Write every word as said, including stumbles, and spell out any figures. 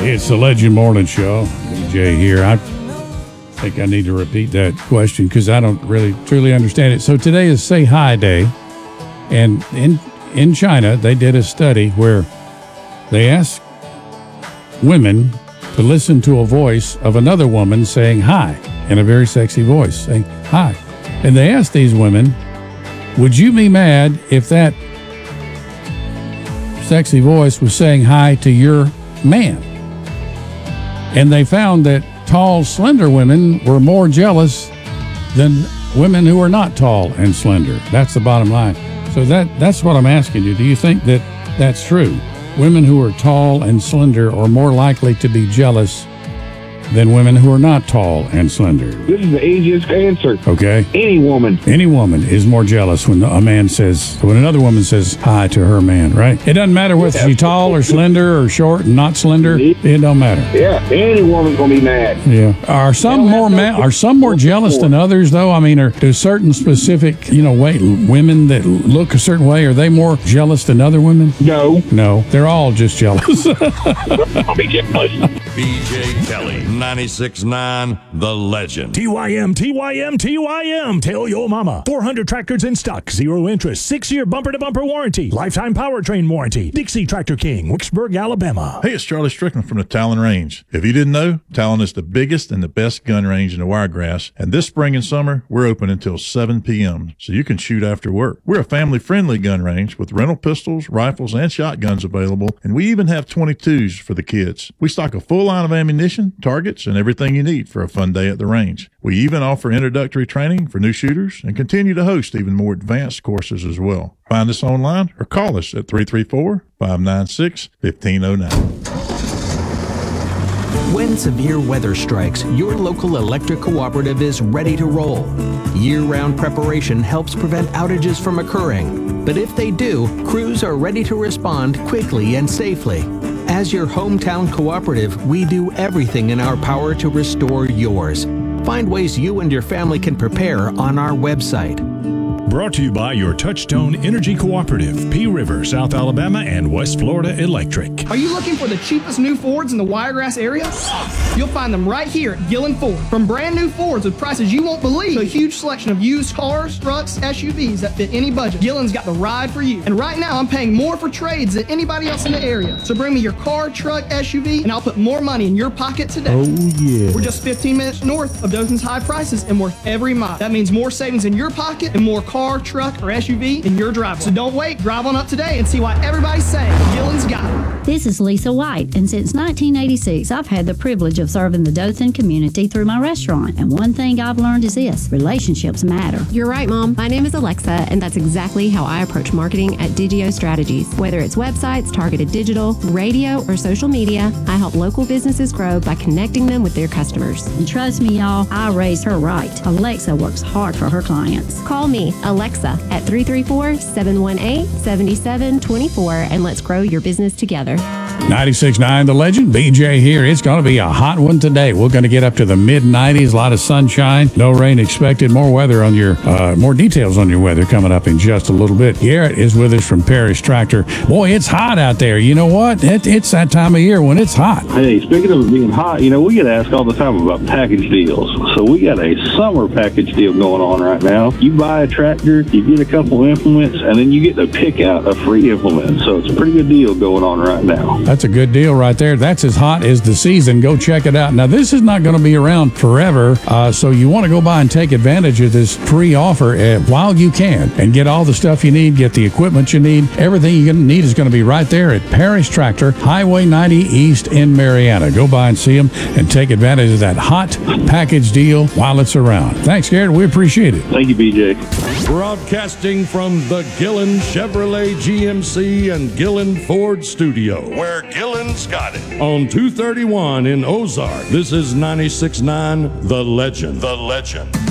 It's the Legend Morning Show. B J here. I think I need to repeat that question because I don't really truly understand it. So today is Say Hi Day. And in in China, they did a study where they asked women to listen to a voice of another woman saying hi in a very sexy voice, saying hi. And they asked these women, would you be mad if that sexy voice was saying hi to your man? And they found that tall, slender women were more jealous than women who are not tall and slender. That's the bottom line. So that that's what I'm asking you. Do you think that that's true? Women who are tall and slender are more likely to be jealous than women who are not tall and slender. This is the easiest answer. Okay. Any woman. Any woman is more jealous when a man says, when another woman says hi to her man, right? It doesn't matter whether she's tall or slender or short and not slender. It don't matter. Yeah, any woman's gonna be mad. Yeah. Are some more ma- are some more jealous than others though? I mean, are do certain specific, you know, way, women that look a certain way, are they more jealous than other women? No. No. They're all just jealous. I'll be jealous. B J Kelly, ninety-six point nine, The Legend. T Y M, T Y M, T Y M. Tell your mama. four hundred tractors in stock. Zero interest. Six-year bumper-to-bumper warranty. Lifetime powertrain warranty. Dixie Tractor King, Wicksburg, Alabama. Hey, it's Charlie Strickland from the Talon Range. If you didn't know, Talon is the biggest and the best gun range in the Wiregrass, and this spring and summer, we're open until seven p.m., so you can shoot after work. We're a family-friendly gun range with rental pistols, rifles, and shotguns available, and we even have twenty-twos for the kids. We stock a full line of ammunition, targets, and everything you need for a fun day at the range. We even offer introductory training for new shooters and continue to host even more advanced courses as well. Find us online or call us at three three four, five nine six, one five zero nine. When severe weather strikes, your local electric cooperative is ready to roll. Year-round preparation helps prevent outages from occurring. But if they do, crews are ready to respond quickly and safely. As your hometown cooperative, we do everything in our power to restore yours. Find ways you and your family can prepare on our website. Brought to you by your Touchstone Energy Cooperative, P River, South Alabama, and West Florida Electric. Are you looking for the cheapest new Fords in the Wiregrass area? You'll find them right here at Gillen Ford. From brand new Fords with prices you won't believe to a huge selection of used cars, trucks, S U Vs that fit any budget. Gillen's got the ride for you. And right now I'm paying more for trades than anybody else in the area. So bring me your car, truck, S U V, and I'll put more money in your pocket today. Oh, yeah. We're just fifteen minutes north of Dothan's high prices and worth every mile. That means more savings in your pocket and more car, truck, or S U V in your driveway. So don't wait. Drive on up today and see why everybody's saying Gillen's got it. This is Lisa White, and since nineteen eighty-six, I've had the privilege of serving the Dothan community through my restaurant. And one thing I've learned is this: relationships matter. You're right, Mom. My name is Alexa, and that's exactly how I approach marketing at Digio Strategies. Whether it's websites, targeted digital, radio, or social media, I help local businesses grow by connecting them with their customers. And trust me, y'all, I raised her right. Alexa works hard for her clients. Call me, Alexa, at three three four, seven one eight, seven seven two four, and let's grow your business together. ninety-six point nine The Legend, B J here. It's going to be a hot one today. We're going to get up to the mid nineties, a lot of sunshine, no rain expected. More weather on your, uh, more details on your weather coming up in just a little bit. Garrett is with us from Parrish Tractor. Boy, it's hot out there. You know what? It, it's that time of year when it's hot. Hey, speaking of being hot, you know, we get asked all the time about package deals. So we got a summer package deal going on right now. You buy a tractor, you get a couple implements, and then you get to pick out a free implement. So it's a pretty good deal going on right now. That's a good deal right there. That's as hot as the season. Go check it out. Now, this is not going to be around forever, uh, so you want to go by and take advantage of this free offer uh, while you can and get all the stuff you need, get the equipment you need. Everything you're going to need is going to be right there at Parrish Tractor, Highway ninety East in Marietta. Go by and see them and take advantage of that hot package deal while it's around. Thanks, Garrett. We appreciate it. Thank you, B J. Broadcasting from the Gillen Chevrolet G M C and Gillen Ford studio, where Gillen's got it. On two thirty-one in Ozark, this is ninety-six point nine The Legend. The Legend.